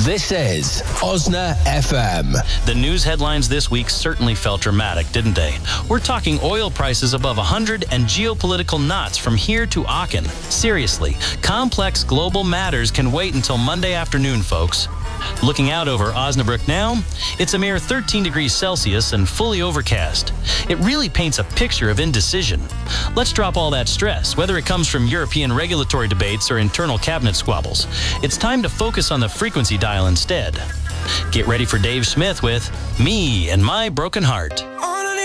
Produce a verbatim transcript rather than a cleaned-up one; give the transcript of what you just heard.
This is Osna F M. The news headlines this week certainly felt dramatic, didn't they? We're talking oil prices above one hundred and geopolitical knots from here to Aachen. Seriously, complex global matters can wait until Monday afternoon, folks. Looking out over Osnabrück now, it's a mere thirteen degrees Celsius and fully overcast. It really paints a picture of indecision. Let's drop all that stress, whether it comes from European regulatory debates or internal cabinet squabbles. It's time to focus on the frequency dial instead. Get ready for Dave Smith with Me and My Broken Heart.